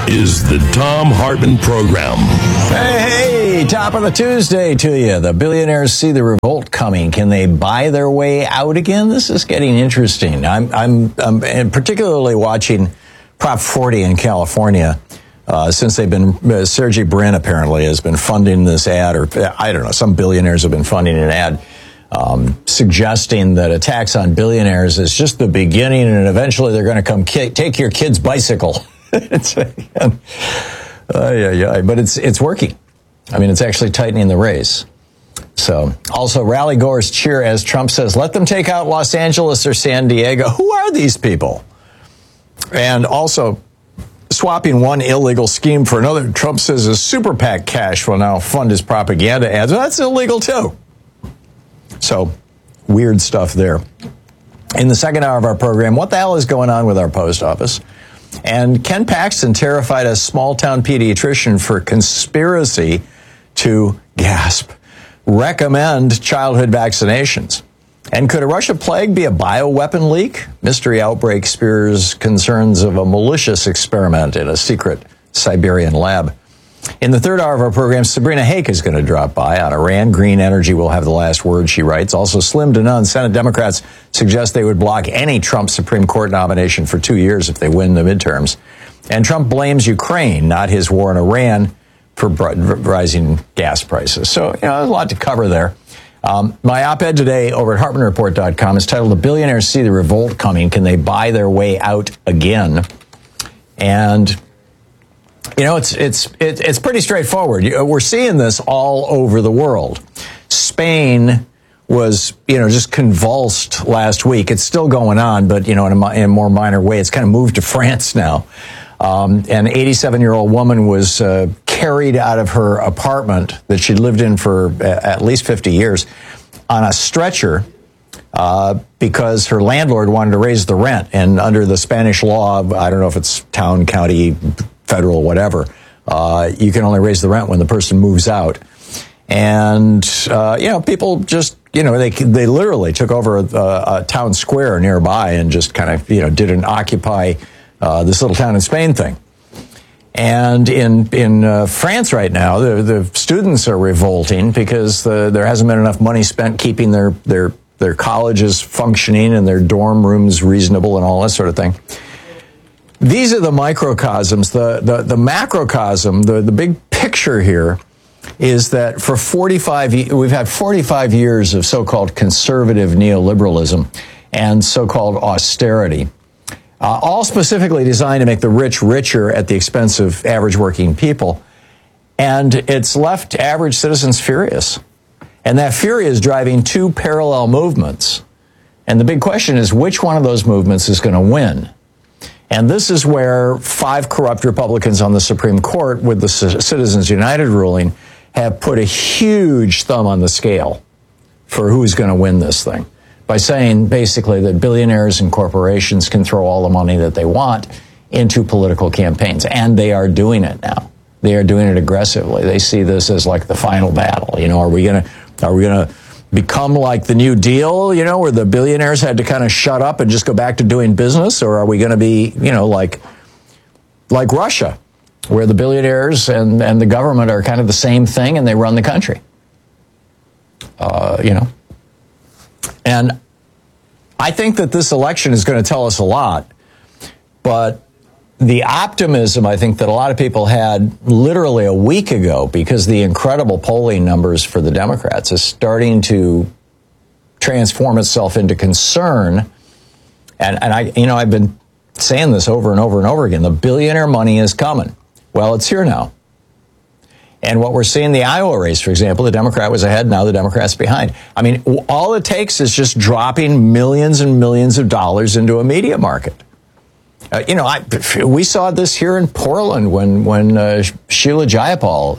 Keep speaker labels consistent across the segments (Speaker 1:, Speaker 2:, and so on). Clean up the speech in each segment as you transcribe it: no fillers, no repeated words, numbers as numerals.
Speaker 1: is the Thom Hartmann Program.
Speaker 2: Hey, top of the Tuesday to you. The billionaires see the revolt coming. Can they buy their way out again? This is getting interesting. I'm particularly watching Prop 40 in California. Since they've been, Sergey Brin apparently has been funding this ad, or I don't know, some billionaires have been funding an ad suggesting that a tax on billionaires is just the beginning and eventually they're going to come take your kid's bicycle. But it's working. I mean, it's actually tightening the race. So, also, rally goers cheer as Trump says, let them take out Los Angeles or San Diego. Who are these people? And also, swapping one illegal scheme for another, Trump says his super PAC cash will now fund his propaganda ads. Well, that's illegal, too. So, weird stuff there. In the second hour of our program, what the hell is going on with our post office? And Ken Paxton terrified a small-town pediatrician for conspiracy to, gasp, recommend childhood vaccinations. And could a Russia plague be a bioweapon leak? Mystery outbreak spears concerns of a malicious experiment in a secret Siberian lab. In the third hour of our program, Sabrina Hake is going to drop by on Iran. Green energy will have the last word, she writes. Also, slim to none. Senate Democrats suggest they would block any Trump Supreme Court nomination for 2 years if they win the midterms. And Trump blames Ukraine, not his war in Iran, for rising gas prices. So, there's a lot to cover there. My op-ed today over at HartmanReport.com is titled, "The Billionaires See the Revolt Coming. Can They Buy Their Way Out Again?" And it's pretty straightforward. We're seeing this all over the world. Spain was, just convulsed last week. It's still going on, but, in a more minor way. It's kind of moved to France now. An 87-year-old woman was carried out of her apartment that she'd lived in for at least 50 years on a stretcher because her landlord wanted to raise the rent. And under the Spanish law, I don't know if it's town, county, federal, whatever, you can only raise the rent when the person moves out. And, people just, they literally took over a town square nearby and just kind of, did an Occupy this little town in Spain thing. And in France right now, the students are revolting because there hasn't been enough money spent keeping their colleges functioning and their dorm rooms reasonable and all that sort of thing. These are the microcosms. The macrocosm, the big picture here is that for we've had 45 years of so-called conservative neoliberalism and so-called austerity, all specifically designed to make the rich richer at the expense of average working people. And it's left average citizens furious. And that fury is driving two parallel movements. And the big question is, which one of those movements is going to win? And this is where 5 corrupt Republicans on the Supreme Court with the Citizens United ruling have put a huge thumb on the scale for who's going to win this thing by saying basically that billionaires and corporations can throw all the money that they want into political campaigns. And they are doing it now. They are doing it aggressively. They see this as like the final battle. Are we going to become like the New Deal, where the billionaires had to kind of shut up and just go back to doing business? Or are we going to be, like Russia, where the billionaires and the government are kind of the same thing and they run the country? And I think that this election is going to tell us a lot. But the optimism, I think, that a lot of people had literally a week ago, because the incredible polling numbers for the Democrats is starting to transform itself into concern. And I've been saying this over and over and over again. The billionaire money is coming. Well, it's here now. And what we're seeing in the Iowa race, for example, the Democrat was ahead, now the Democrat's behind. I mean, all it takes is just dropping millions and millions of dollars into a media market. We saw this here in Portland when Sheila Jayapal,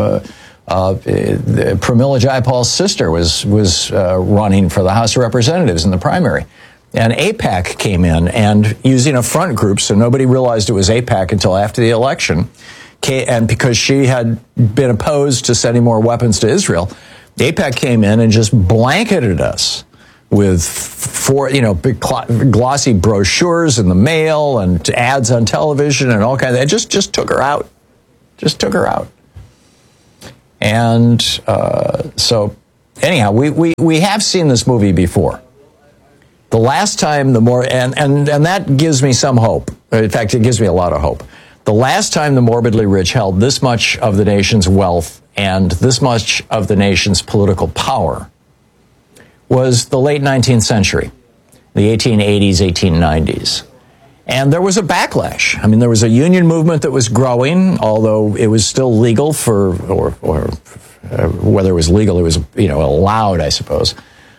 Speaker 2: Pramila Jayapal's sister was running for the House of Representatives in the primary. And AIPAC came in and using a front group, so nobody realized it was AIPAC until after the election. And because she had been opposed to sending more weapons to Israel, AIPAC came in and just blanketed us big glossy brochures in the mail and ads on television and all kinds of, it just took her out. Just took her out. And so anyhow, we have seen this movie before. The last time and that gives me some hope. In fact, it gives me a lot of hope. The last time the morbidly rich held this much of the nation's wealth and this much of the nation's political power was the late 19th century, the 1880s, 1890s. And there was a backlash. I mean, there was a union movement that was growing, although it was still legal whether it was legal, it was, allowed, I suppose,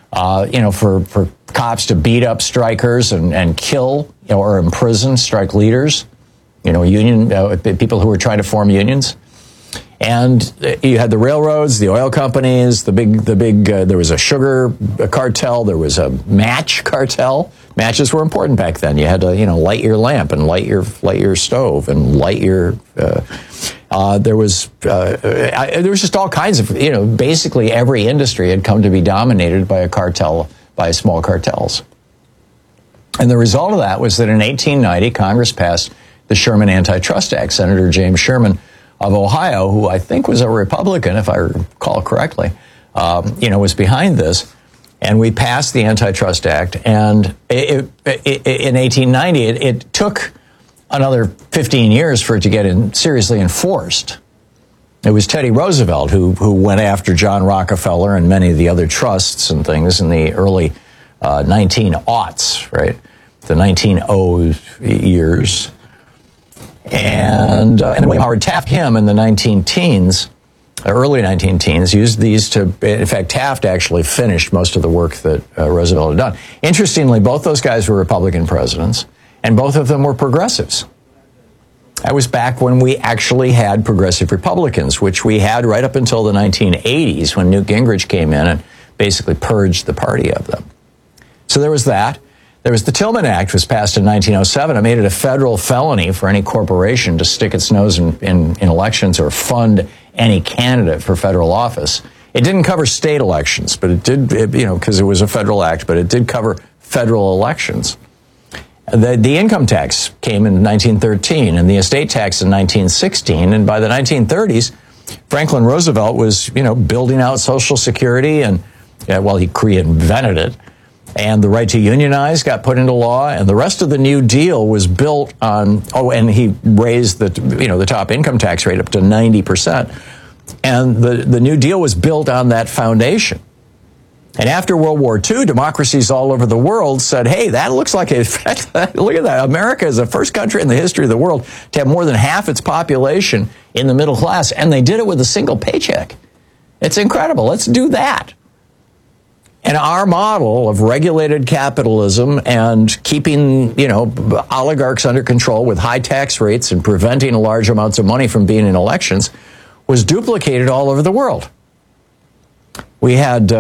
Speaker 2: for cops to beat up strikers and kill, or imprison strike leaders, union people who were trying to form unions. And you had the railroads, the oil companies, there was a sugar cartel, there was a match cartel. Matches were important back then. You had to, light your lamp and light your stove and light your, there was just all kinds of, basically every industry had come to be dominated by by small cartels. And the result of that was that in 1890, Congress passed the Sherman Antitrust Act. Senator James Sherman of Ohio, who I think was a Republican, if I recall correctly, was behind this. And we passed the Antitrust Act. And in 1890, it took another 15 years for it to get seriously enforced. It was Teddy Roosevelt who went after John Rockefeller and many of the other trusts and things in the early 1900s, right? The 1900 years. And William Howard Taft, him in the early 19-teens, used these to, in fact, Taft actually finished most of the work that Roosevelt had done. Interestingly, both those guys were Republican presidents, and both of them were progressives. That was back when we actually had progressive Republicans, which we had right up until the 1980s when Newt Gingrich came in and basically purged the party of them. So there was that. There was the Tillman Act, was passed in 1907. It made it a federal felony for any corporation to stick its nose in elections or fund any candidate for federal office. It didn't cover state elections, but it did, because it was a federal act, but it did cover federal elections. The income tax came in 1913 and the estate tax in 1916. And by the 1930s, Franklin Roosevelt was, building out Social Security and, he reinvented it. And the right to unionize got put into law, and the rest of the New Deal was built on, and he raised the top income tax rate up to 90%. And the New Deal was built on that foundation. And after World War II, democracies all over the world said, hey, that looks like look at that. America is the first country in the history of the world to have more than half its population in the middle class, and they did it with a single paycheck. It's incredible. Let's do that. And our model of regulated capitalism and keeping, oligarchs under control with high tax rates and preventing large amounts of money from being in elections was duplicated all over the world. We had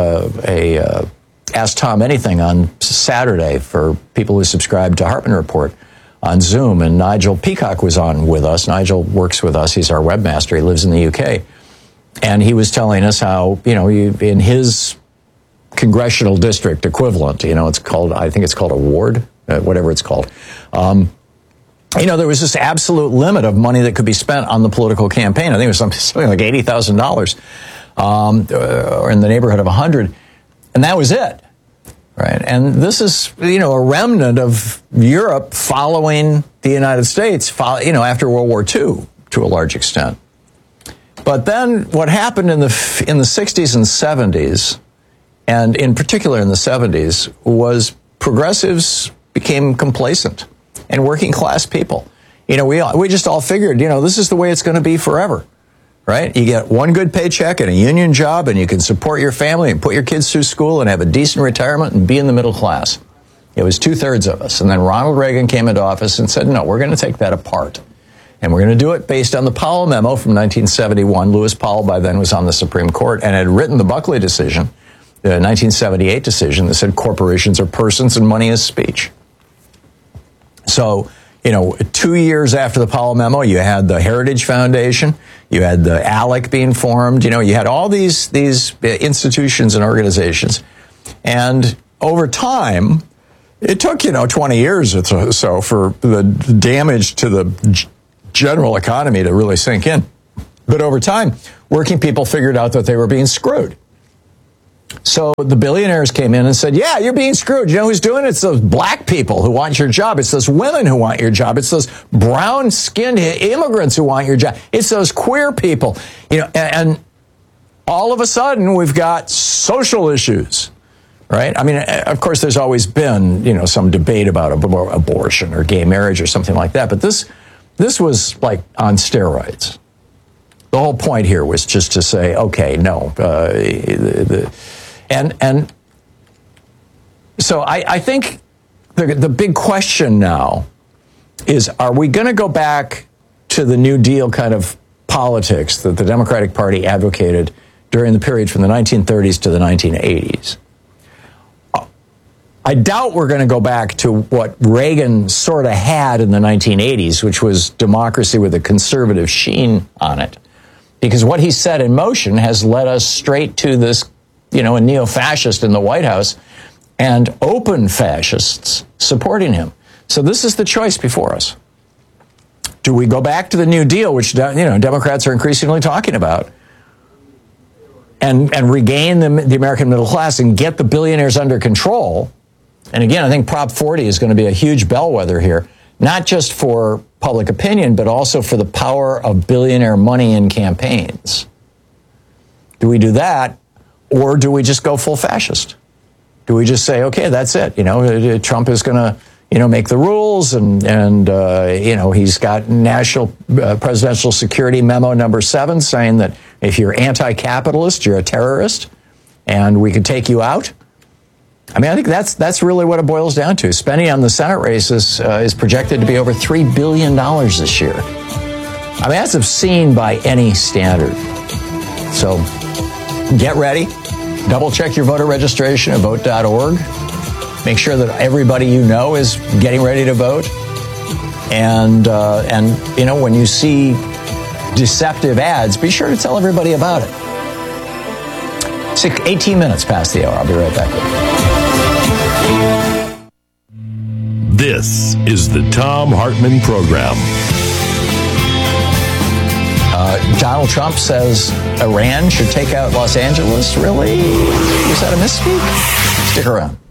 Speaker 2: Ask Tom Anything on Saturday for people who subscribe to Hartman Report on Zoom, and Nigel Peacock was on with us. Nigel works with us. He's our webmaster. He lives in the UK. And he was telling us how, in his congressional district equivalent, I think it's called a ward, whatever it's called. There was this absolute limit of money that could be spent on the political campaign. I think it was something like $80,000, or in the neighborhood of 100, and that was it, right? And this is, a remnant of Europe following the United States, after World War II to a large extent. But then what happened in the 60s and 70s, and in particular in the 70s, was progressives became complacent and working class people. We just all figured, this is the way it's going to be forever, right? You get one good paycheck and a union job, and you can support your family and put your kids through school and have a decent retirement and be in the middle class. It was 2/3 of us. And then Ronald Reagan came into office and said, no, we're going to take that apart. And we're going to do it based on the Powell Memo from 1971. Lewis Powell by then was on the Supreme Court and had written the Buckley decision, the 1978 decision that said corporations are persons and money is speech. So, 2 years after the Powell Memo, you had the Heritage Foundation, you had the ALEC being formed, you had all these institutions and organizations. And over time, it took, 20 years or so for the damage to the general economy to really sink in. But over time, working people figured out that they were being screwed. So the billionaires came in and said, yeah, you're being screwed. You know who's doing it? It's those black people who want your job. It's those women who want your job. It's those brown-skinned immigrants who want your job. It's those queer people. And all of a sudden, we've got social issues, right? I mean, of course, there's always been, some debate about abortion or gay marriage or something like that. But this was like on steroids. The whole point here was just to say, okay, no. And so I think the big question now is, are we going to go back to the New Deal kind of politics that the Democratic Party advocated during the period from the 1930s to the 1980s? I doubt we're going to go back to what Reagan sort of had in the 1980s, which was democracy with a conservative sheen on it. Because what he set in motion has led us straight to this, a neo-fascist in the White House and open fascists supporting him. So this is the choice before us. Do we go back to the New Deal, which, Democrats are increasingly talking about, and regain the American middle class and get the billionaires under control? And again, I think Prop 40 is going to be a huge bellwether here, not just for public opinion, but also for the power of billionaire money in campaigns. Do we do that, or do we just go full fascist? Do we just say, okay, that's it? Trump is going to, make the rules, and he's got national presidential security memo number 7 saying that if you're anti-capitalist, you're a terrorist, and we could take you out. I mean, I think that's really what it boils down to. Spending on the Senate races is projected to be over $3 billion this year. I mean, that's obscene by any standard. So get ready. Double check your voter registration at vote.org. Make sure that everybody you know is getting ready to vote. And when you see deceptive ads, be sure to tell everybody about it. 18 minutes past the hour. I'll be right back with you.
Speaker 1: This is the Thom Hartmann Program.
Speaker 2: Donald Trump says Iran should take out Los Angeles. Really? Was that a misspeak? Stick around.